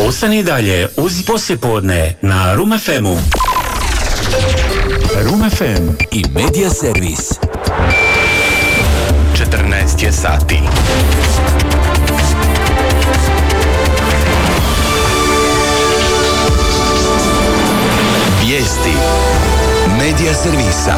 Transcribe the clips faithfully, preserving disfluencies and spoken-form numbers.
Ostani dalje uz poslijepodne na Room ef emu. Room ef em i Media Servis. četrnaest je sati. Vijesti Media Servisa.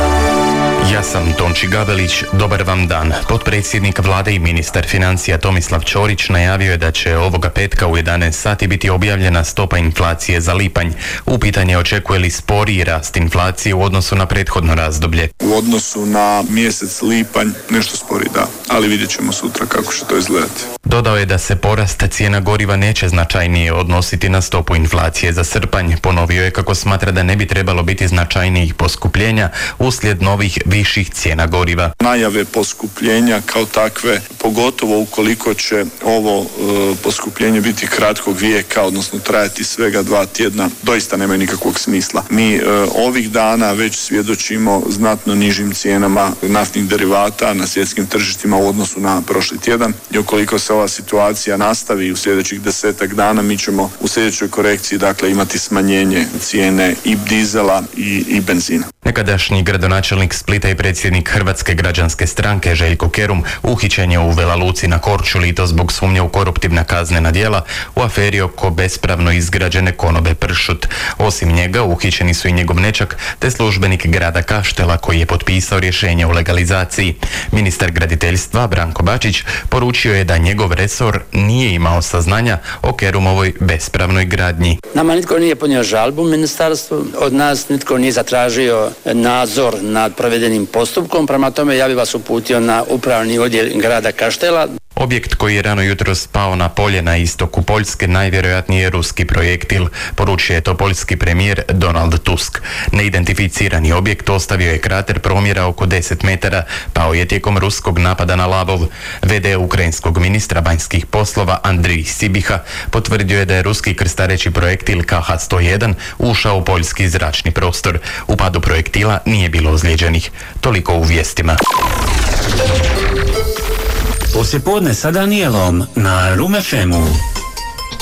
Ja sam Tonči Gabelić, dobar vam dan. Potpredsjednik vlade i ministar financija Tomislav Ćorić najavio je da će ovoga petka u jedanaest sati biti objavljena stopa inflacije za lipanj. U pitanje očekuje li sporiji rast inflacije u odnosu na prethodno razdoblje. U odnosu na mjesec lipanj nešto spori, da, ali vidjet ćemo sutra kako će to izgledati. Dodao je da se porast cijena goriva neće značajnije odnositi na stopu inflacije za srpanj. Ponovio je kako smatra da ne bi trebalo biti značajnijih poskupljenja uslijed novih viših cijena goriva. Najave poskupljenja kao takve, pogotovo ukoliko će ovo e, poskupljenje biti kratkog vijeka, odnosno trajati svega dva tjedna, doista nemaju nikakvog smisla. Mi e, ovih dana već svjedočimo znatno nižim cijenama naftnih derivata na svjetskim tržištima u odnosu na prošli tjedan i ukoliko se ova situacija nastavi u sljedećih desetak dana, mi ćemo u sljedećoj korekciji dakle imati smanjenje cijene i dizela i, i benzina. Nekadašnji gradonačelnik Splita i predsjednik Hrvatske građanske stranke Željko Kerum uhićen je u Vela Luci na Korčuli i to zbog sumnje u koruptivna kaznena djela u aferi oko bespravno izgrađene konobe Pršut. Osim njega uhićeni su i njegov nećak te službenik grada Kaštela koji je potpisao rješenje o legalizaciji. Ministar graditeljstva Branko Bačić poručio je da njegov resor nije imao saznanja o Kerumovoj bespravnoj gradnji. Nama nitko nije podnio žalbu ministarstvu, od nas nitko nije zatražio nadzor nad provedenim postupkom, prema tome ja bih vas uputio na upravni odjel grada Kaštela. Objekt koji je rano jutro spao na polje na istoku Poljske najvjerojatnije je ruski projektil, poručio je to poljski premijer Donald Tusk. Neidentificirani objekt ostavio je krater promjera oko deset metara, pao je tijekom ruskog napada na Lavov. ve de ukrajinskog ministra vanjskih poslova Andrij Sibiha potvrdio je da je ruski krstareći projektil ka ha sto jedan ušao u poljski zračni prostor. U padu projektila nije bilo ozlijeđenih. Toliko u vijestima. Poslijepodne sa Danielom na Room ef emu.